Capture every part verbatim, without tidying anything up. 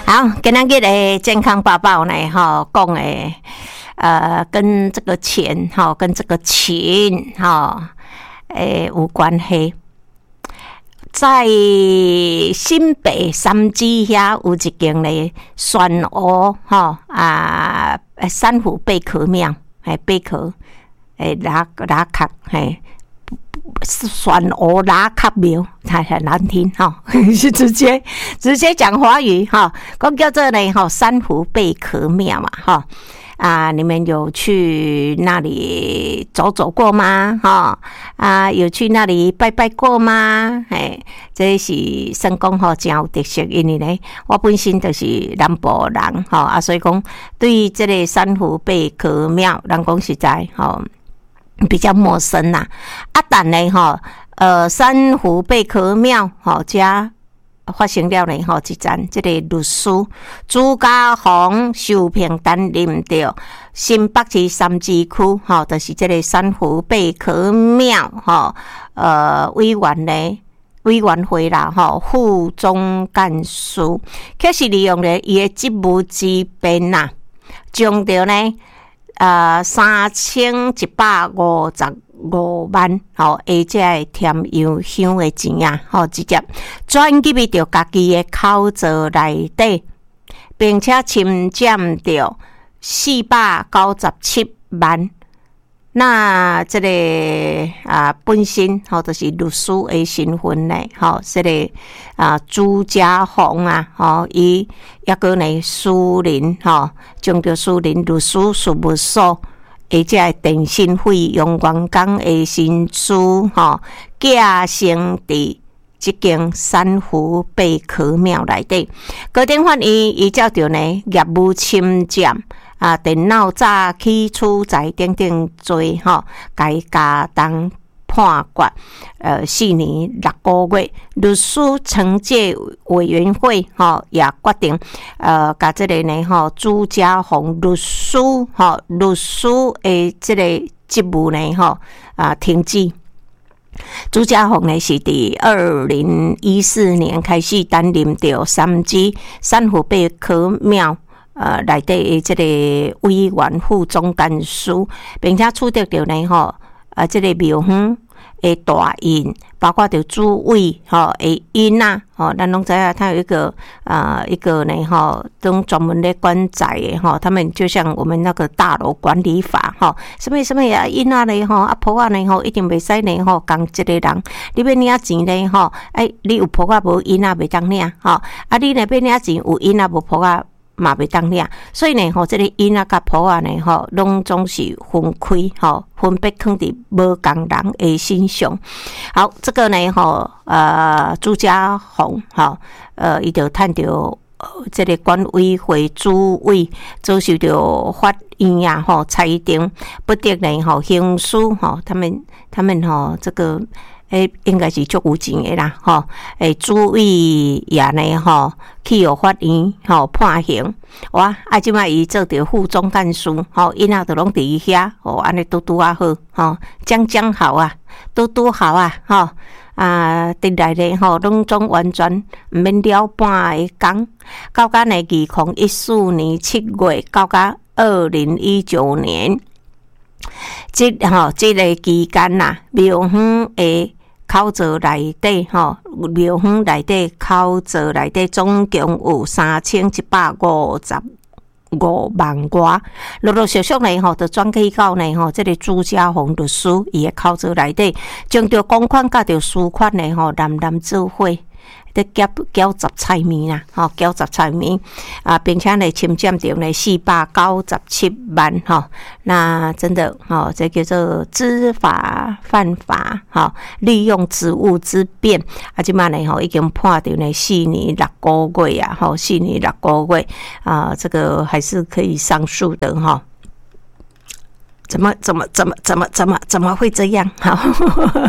好，今天的健康报报呢，哈，讲的呃，跟这个钱哈，跟这个情哈，诶有关系。在新北三芝遐有一间咧酸蚵哈啊，珊瑚贝壳庙，诶贝壳诶拉拉卡嘿。酸蚵拉卡庙，太很难听哈，是直接直接讲华语哈，讲叫做呢哈珊瑚贝壳庙嘛哈啊，你们有去那里走走过吗？哈啊，有去那里拜拜过吗？哎，这是算讲吼真有特色，因为呢，我本身就是南部人哈啊，所以讲对于这个珊瑚贝壳庙，人讲实在哈。比较陌生啦，啊，但呢吼，呃，珊瑚贝壳庙吼，加发生了呢吼，一站这个律师朱家宏受聘担任着新北市三芝区吼，就是这个珊瑚贝壳庙吼，呃，委员呢委员会啦吼，副总干事，确实利用了伊的职务之便呐，将着呢。呃，三千一百五十五万，吼，而且添油香的钱啊，吼，直接转入到家己的口座内底，并且侵占到四百九十七万。那这个啊，本身吼就是律师的身份呢，吼，这个啊朱家宏啊，吼，伊抑个呢私人吼，将着私人律师事务所，而且电信费用员工的薪资吼，寄生伫即间珊瑚贝壳庙内底，高等法院依照着呢业务侵占。啊，电脑诈欺处在等等罪吼，该加当判决呃四年六个月。律师惩戒委员会吼也决定呃，甲这个呢吼朱家宏律师吼律师的这个职务呢吼啊停止。朱家宏呢是伫二零一四年开始担任着三芝珊瑚贝壳庙。呃，内底的这个委员副总干事，并且取得着呢吼，啊，这个庙方的大印，包括着主委吼的印呐，吼，咱拢知影，他有一个啊、呃、一个呢吼，都专门咧管债的吼，他们就像我们那个大楼管理法吼，什么什么啊印啊呢吼，啊婆啊呢吼，一定袂使呢吼，讲一个人，你要领钱呢吼，哎，你有婆啊无印啊袂当领吼，啊你若要领钱有印啊无婆啊。嘛袂当领，所以呢，吼，这个因啊甲婆啊呢，吼，拢总是分开，吼，分别放伫无共人的身上。好，这个呢，吼，呃，朱家宏，吼，呃，伊就趁着呃，这个管委会主委遭受到法院啊，吼，裁定不得呢，吼，刑事，吼，他们，他们，吼，这个。诶，应该是足有钱的啦，吼！诶，主委也呢，吼，去互法院吼判刑。哇！啊，即摆伊做着副总干事，吼，因仔都拢伫伊遐，吼，安尼拄拄啊好，吼，将将好啊，拄拄好啊，吼！啊，伫内咧吼，拢总完全毋免了半个工，到甲呢二零一四年七月，到甲二零一九年，即吼即个期间呐，庙方诶。口座内底吼，庙方内底口座内底总共有三千一百五十五万外，陆陆续续呢吼，就转去到呢吼，这个朱家宏律师伊个口座内底，将着公款甲着私款呢吼，南南做伙。得缴缴十菜面啦，吼，缴十菜面啊，并且呢，侵占着呢四百九十七万，吼，那真的，吼，这叫做知法犯法，吼，利用职务之便，啊，即摆呢，吼，已经判着呢四年六个月啊，吼，四年六个月啊，这个还是可以上诉的，哈。怎么怎么怎么怎么怎么怎么会这样？好。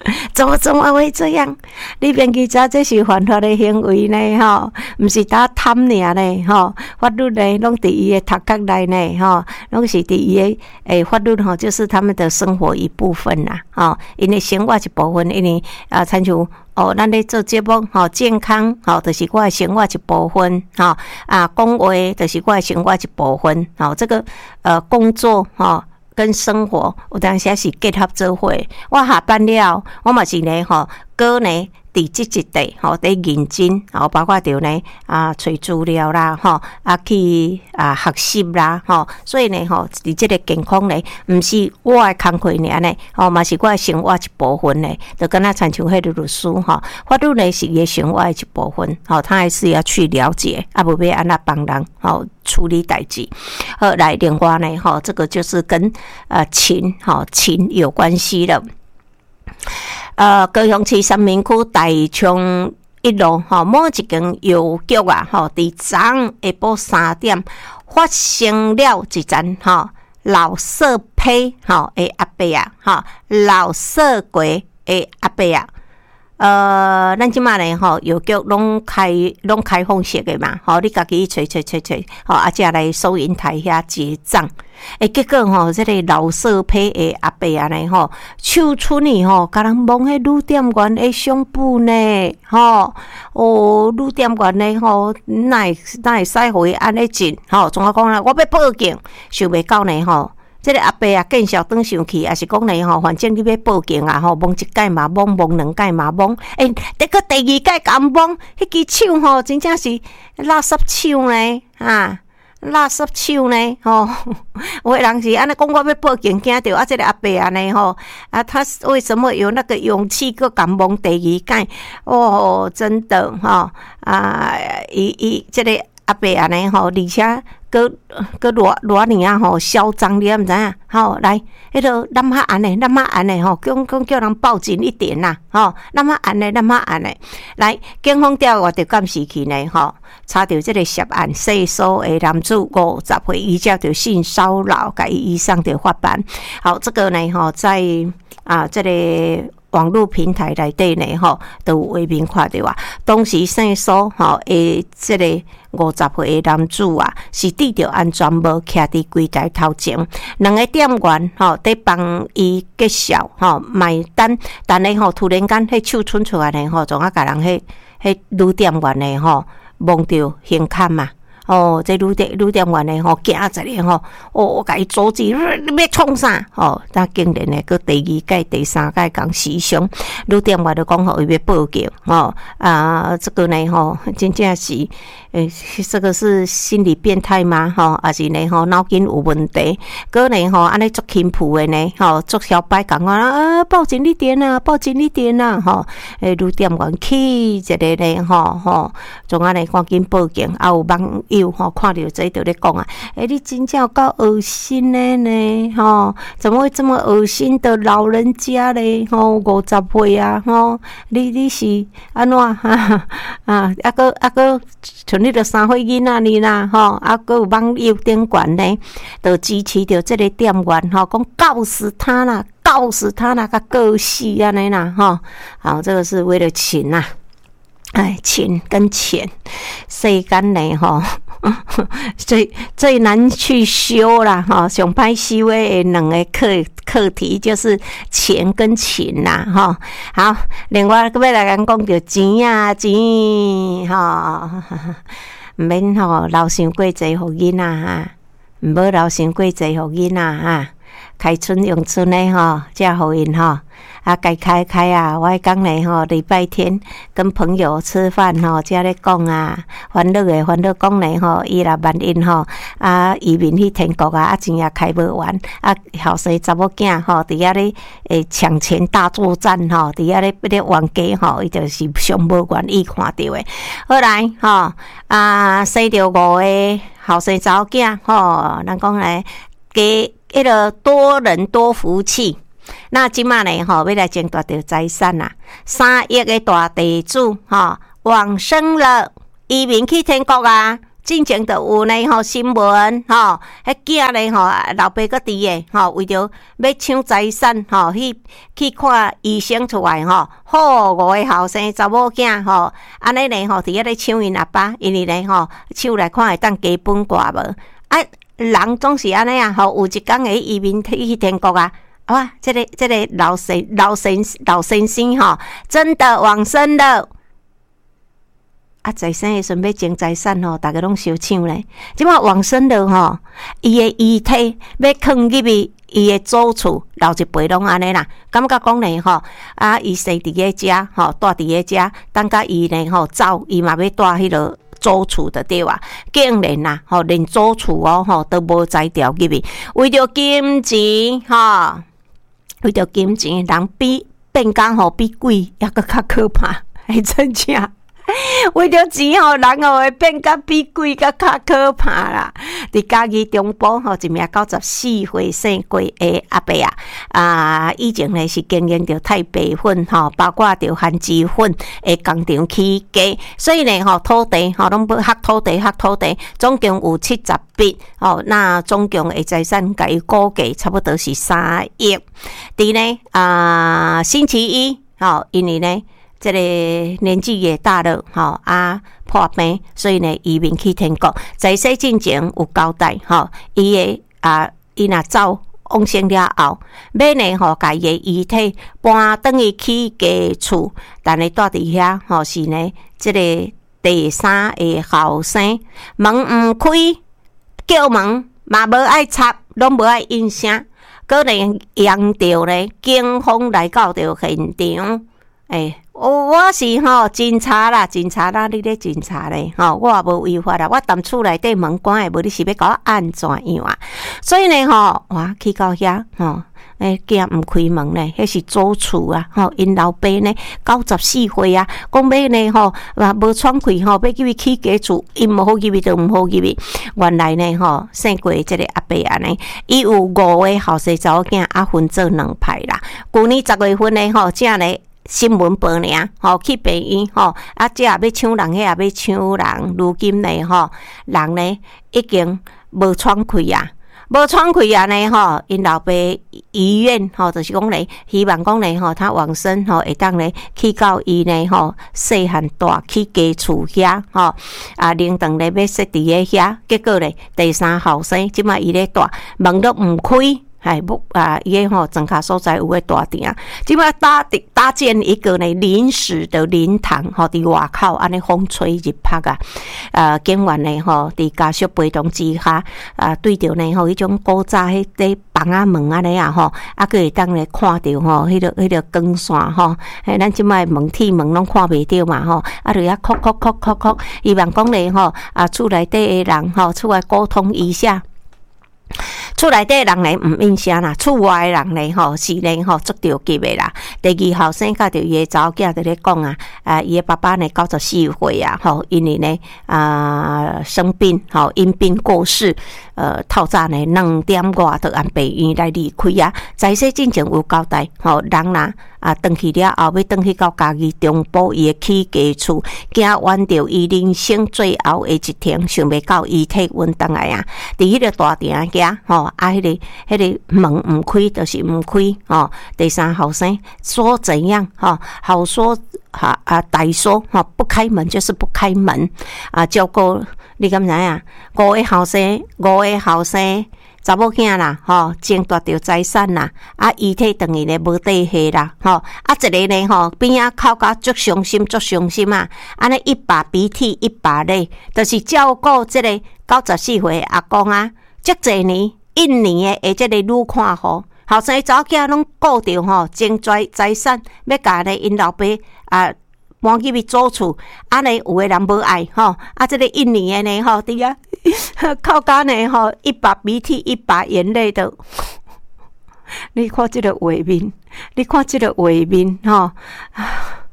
怎么怎么会这样？你别去查这是犯法的行为呢，吼，不是打贪尔呢，吼，法律呢，拢伫伊的头壳内呢，吼，拢是伫伊的诶法律吼，就是他们的生活一部分啦，吼，因为生活一部分，因为啊，参像哦，咱咧做节目，吼，健康，吼，就是我的生活一部分，吼，啊，讲话就是我的生活一部分，吼，这个呃工作，吼。跟生活有当时是结合做伙。我下班了，我嘛是呢吼，哥呢伫即一地吼，伫认真，吼，包括着呢啊，找资料啦，吼，啊去啊学习啦，吼，所以呢吼，伫即个健康呢，毋是我的工课尔呢，吼，嘛是我的生活一部分呢。就跟他参像迄个律师吼，法律呢是伊生活的一部分，吼，他还是要去了解，啊，无要安那帮人，吼。处理代志，好来另外呢，哈，这个就是跟呃情，哈情有关系的。呃，高雄市三民区大昌一路，哈，某一间邮局啊，哈，伫昨下晡三点发生了一件哈老色批，哈的阿伯啊，哈老色鬼的阿伯啊。呃，咱即马呢吼，邮局拢开拢开放式的嘛，吼，你家己去找找找找，吼，啊，才来收银台遐结账。诶，结果吼，这个老色批的阿伯啊呢吼，手出呢吼，甲人摸迄女店员的胸部呢，吼，哦，女店员呢吼，哪会哪会使互伊安尼进，吼，总我讲啦，我要报警，想袂到呢吼。这个阿伯啊，见笑转上去，也是讲呢吼，反正你要报警啊吼，摸一届嘛摸，摸两届嘛摸，诶，得个第二届敢摸，迄支手吼，真正是垃圾手呢，啊，垃圾手呢，吼，有的人是安尼讲，我要报警，惊到啊，这个阿伯啊呢吼，啊，他为什么有那个勇气个敢摸第二届？哦，真的吼，啊，伊伊这个阿伯啊呢吼，而且。个个偌偌尔啊吼嚣张，你也毋知影吼来，迄个咱哈安尼，咱哈安尼吼，讲讲叫人报警一点呐，吼，咱哈安尼，咱哈安尼，来，警方调阅着监视器呢，吼，查到这个涉案细数的男子五十岁，依照着性骚扰，甲伊以上的法办。好，这个呢，吼，在啊这个。网络平台内底呢，吼，都有画面看到啊。当时姓苏吼诶，这个五十岁的男子啊，是戴着安全帽，徛伫柜台头前，两个店员吼在帮伊介绍吼买单，但呢吼突然间迄手伸出来呢吼，总啊甲人迄迄女店员呢吼摸着胸坎嘛。哦，这女店女店员呢吼，惊一个吼，哦，我甲伊阻止，你要创啥？哦，但竟然呢，佮第二届、第三届讲时尚，女店员就讲吼，伊要报警，哦啊，这个呢吼，真正是，诶，这个是心理变态吗？吼，还是呢吼脑筋有问题？个呢吼，安尼足轻浮的呢，吼，足小白讲啊，报警你点啊，报警你点啊，吼，诶，女店员气一个呢，吼吼，从安尼赶紧报警，啊有网友吼看到这就咧讲啊，诶、欸，你真正有够恶心的呢，吼，怎么会这么恶心的老人家咧？吼，五十岁啊，吼，你你是安怎哈啊？啊个啊个，像你着三岁囡仔呢啦，吼，啊个有网友顶悬呢，就支持着这个店员吼，讲告死他啦，告死他啦，甲告死安尼啦，吼，好，这个是为了钱呐、啊。哎，钱跟钱，世间呢吼，最最难去修啦哈，上歹修的两个课课题就是钱跟情啦哈。好，另外要来讲讲着钱啊钱吼，毋免吼留伤过济互囡仔哈，毋好留伤过济互囡仔哈，开春用春的吼，才互因吼。啊，该开开啊！我讲呢吼，礼拜天跟朋友吃饭吼，才咧讲啊，烦恼诶烦恼讲呢吼，伊若万一吼啊移民去天国啊，啊钱也开无完，啊后生查某囝吼，伫遐咧诶抢钱大作战吼，伫遐咧咧冤家吼，伊就是上无愿意看到诶。后来吼啊，生着五个后生查某囝吼，咱讲咧，给迄个多人多福气。那即马呢？吼，要来争夺到财产啊！三亿的大地主，吼，往生了，移民去天国啊！ 进前就有呢吼新闻吼，迄囝呢吼老爸个伫诶吼，为着要抢财产吼，去去看医生出来吼，好五个后生查某囝吼，安尼呢吼，伫遐咧抢因阿爸，因为呢吼抢来看会当基本挂无啊，人总是安尼啊吼，有一天会移民去天国啊。哇！这个这个老神老神老先生吼，真的往生了。啊，在生的时阵要争财产吼，大家拢相抢咧。即摆往生了吼，伊的遗体要囥入去伊的祖厝，留一辈拢安尼啦。感觉讲呢吼，啊，伊生伫个遮吼，住伫个遮，等甲伊呢吼走，伊嘛要住迄落祖厝的对哇。竟然呐吼，连祖厝哦吼都无摘掉入去，为着金钱吼。为着金钱，人比变工吼比鬼还阁较可怕，系真正。为着钱吼，人吼会变甲比鬼甲较可怕啦。伫嘉义中部吼，一名九十四岁生过的阿伯啊，啊，以前呢是经营着太白粉吼，包括着番薯粉的工厂起家，所以呢吼土地吼拢要学土地学土地，总共有七十笔吼，那总共的财产甲伊估计差不多是三亿。伫呢啊星期一吼，因为呢。这个年纪也大了，吼啊破病，所以呢移民去天国。在世进前有交代，吼伊的啊伊若走往生了后，要呢吼家己的遗体搬转去去家厝，但是住伫遐吼是呢，这个第三个后生门毋开，叫门嘛无爱插，拢无爱应声，可能扬着呢警方来到着现场，诶、欸。我是吼侦查啦，侦查啦，你咧侦查咧，吼，我也无违法啦，我踮厝内底门关诶，无你是要甲我按怎样啊？所以呢，吼，我去到遐，吼，诶，惊毋开门呢，迄是祖厝啊，吼，因老爸呢九十四岁啊，讲要呢，吼，啊无喘气吼，要叫伊起家厝，因无好入去就毋好入去。原来呢，吼，生过即个阿伯安尼，伊有五个后生查某囝啊，分做两派啦。旧年十月份呢，吼，正呢。新闻报尔，吼去病院，吼啊，这也要抢人，迄也要抢人。如今呢，吼人呢已经无喘气啊，无喘气啊呢，吼因老爸医院，吼就是讲呢，希望讲呢，吼他往生，吼会当呢去到伊呢，吼细汉大去家厝遐，吼啊灵堂呢要设伫个遐，结果呢第三后生，即摆伊咧住，门都毋开。哎，不啊，伊个吼，庄卡所在有个大店，即摆搭搭建一个呢临时的灵堂，吼，伫外口安尼风吹日晒啊，呃，警员呢吼，伫家属陪同之下，啊，对着呢吼，迄种古早迄个房仔门安尼啊吼，啊，可会当咧看着吼，迄个迄个光线吼，诶，咱即摆门铁门拢看袂着嘛吼，啊，就遐敲敲敲敲敲，希望讲咧吼，啊，厝内底的人吼，出来沟通一下。厝内底人呢毋应声啦，厝外人呢吼是呢吼足着急的啦。第二后生甲着伊个查某囝伫咧讲啊，啊伊个爸爸呢九十四岁啊，吼因为呢啊生病吼因病过世，呃透早呢两点外就按病院来离开啊。在世进前有交代，吼人呐啊转去了后要转去到家己中部伊个起家厝，惊挽着伊人生最后的一天，想袂到遗体运倒来啊。伫迄个大店遐吼。啊，迄、那个、迄个门唔开，就是唔开哦。第三后生说怎样？哈，好说哈啊，歹说哈，不开门就是不开门啊。照顾你敢知影？五个后生，五个后生查某囝啦，吼，争夺着财产啦，啊，遗体等于咧无地下啦，吼，啊，一个呢，吼，边仔哭甲足伤心，足伤心啊！安尼一把鼻涕一把泪，就是照顾即个九十四岁阿公啊，足侪年。一年诶，即个愈看好，后生查某囝拢顾着吼，争财财产，要甲呢因老爸啊搬去去祖厝，安尼有诶人无爱吼，啊，即、這個一年诶呢吼，伫啊靠甲呢吼，一把鼻涕一把眼泪的，你看即个画面，你看即个画面吼。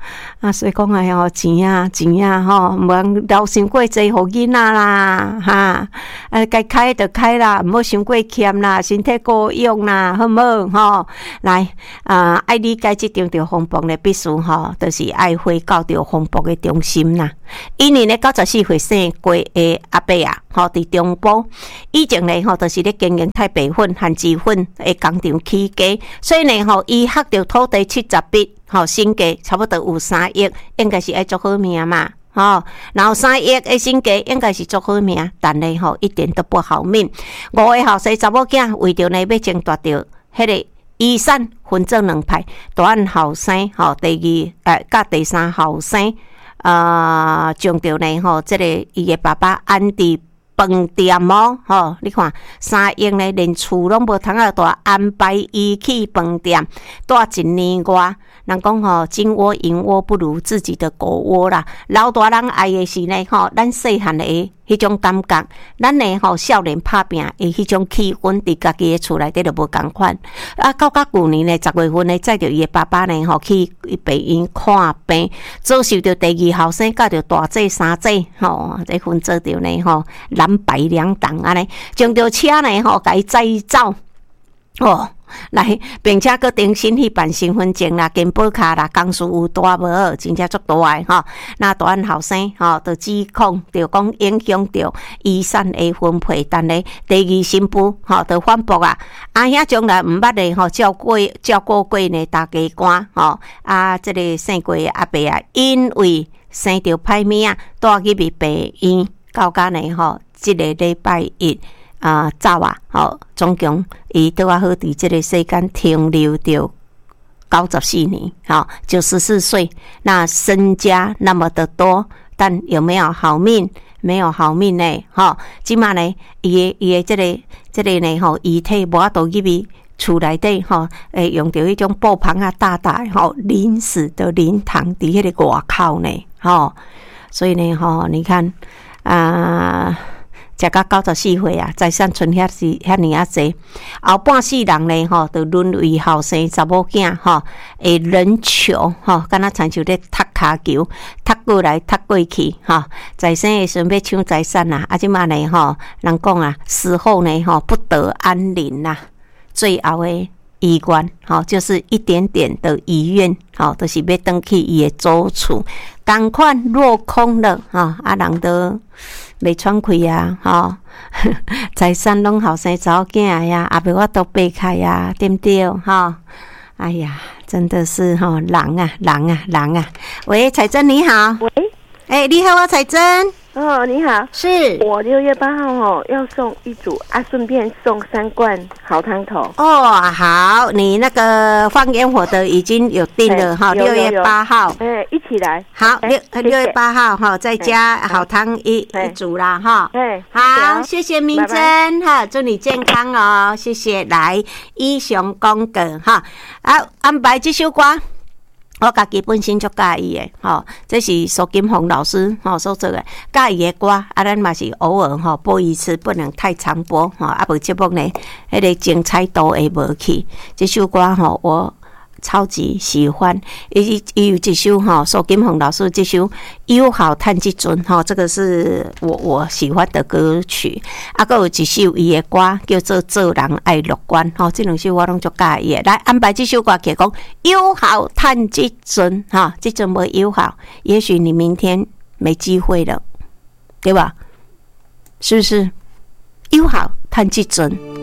啊，所以讲哎吼，钱啊钱啊吼，毋通留伤过济互囡仔啦，哈，啊该开就开啦，毋好伤过欠啦，身体够用啦，好毋好吼？来啊，爱理解即张着风暴咧，必须吼，就是爱回到着风暴的中心啦。因为咧九十四岁生过的阿伯啊，吼，伫中部以前咧吼，就是咧经营太白粉、番薯粉的工厂起家，所以呢吼，伊获着土地七十笔。吼，身价差不多有三亿，应该是爱做好命嘛。吼，然后三亿的身价应该是做好命，但呢吼一点都不好命。五个后生查某囝为着呢要争夺着迄个遗产，分做两派，大汉后生吼，第二呃，甲第三后生呃，将着呢吼，即、这个伊的爸爸安置饭店哦，吼，你看三亿呢，连厝拢无通啊，大安排伊去饭店住一年外。人讲吼，金窝银窝不如自己的狗窝啦。老大人爱的是呢，吼，咱细汉的迄种感觉，咱呢吼少年拍拼的迄种气氛，伫家己的厝内底就无共款。啊，到到旧年呢，十月份呢，载着伊的爸爸呢，吼去病院看病，遭受着第二后生，甲着大姐三姐，吼，这分做着呢，吼蓝白两党安尼，将着车呢，吼，甲伊载走，哦。来，并且佮重新去办身份证啦、健保卡啦，工事有大无好，真正足大诶吼。那大汉后生吼，就指控着讲影响着遗产诶分配，但咧第二新妇吼，就反驳啊，阿兄将来毋捌咧吼照顾照顾过呢大家官吼，啊，即、這個生过诶阿伯啊，因为生着歹命啊，带去入病院，到甲呢吼，即、這個禮拜一。啊，走啊！吼，總共伊拄啊好伫即個世間停留着九十四年，吼，九十四歲。那身家那麼的多，但有沒有好命？沒有好命呢？吼，即馬呢，伊誒伊誒即個即、這個呢，吼，遺體無法度入去厝內底，吼，誒用着迄種布棚啊大大，吼，臨時的靈堂佇迄個外口呢，吼，所以呢，吼，你看啊。食到九十四歲啊，財產存遐是遐爾啊濟，後半世人呢吼，就淪為後生查某囝吼，會忍球吼，敢若親像咧踢骹球，踢過來踢過去吼，財生的時陣要搶財產啊，啊即馬呢吼，人講啊，死後呢吼不得安寧呐，最後的遺願吼，就是一點點的遺願吼，就是要轉去伊的祖厝，同款落空了吼，啊人都。袂喘氣啊，吼，財產攏後生查某囝呀，也袂法度爬開呀，對不對？吼，哎呀，真的是吼，人啊，人啊，人啊！喂，彩珍你好。 喂， 哎、欸，你好啊，彩珍。 哦，你好， 是我六月八號哦要送一組啊，順便送三罐好湯頭。 哦，好，你那個放煙火的已經有訂了哈，六月八號。 哎、欸，一起來。 好，六六月八號哈，再加好湯一一組啦哈。 哎， 好，謝謝明珍哈，祝你健康哦，謝謝。來，以上講過哈，啊，安排這首歌。我家己本身就介意的，吼，這是蘇金紅老師吼所做的介意的歌，啊，咱嘛是偶爾吼播一次，不能太常播，吼，啊，無節目呢，迄個精彩度會無去。這首歌吼，我超級喜歡，伊伊有一首吼，蘇金紅老師這首《友好趁這陣》吼，這個是我我喜歡的歌曲。啊，還有一首伊的歌叫做《做人愛樂觀》吼，這兩首我攏足介意。來安排這首歌曲講友好趁這陣哈，這陣無友好，也許你明天沒機會了，對吧？是不是？友好趁這陣。